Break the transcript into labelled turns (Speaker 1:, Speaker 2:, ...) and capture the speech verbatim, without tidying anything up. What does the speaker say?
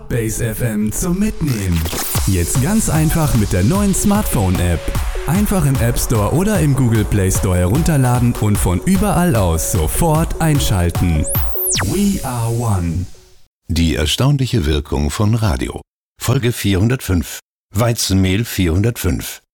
Speaker 1: Base F M zum Mitnehmen. Jetzt ganz einfach mit der neuen Smartphone-App. Einfach im App Store oder im Google Play Store herunterladen und von überall aus sofort einschalten. We are one.
Speaker 2: Die erstaunliche Wirkung von Radio. Folge vierhundertfünf. Weizenmehl vierhundertfünf.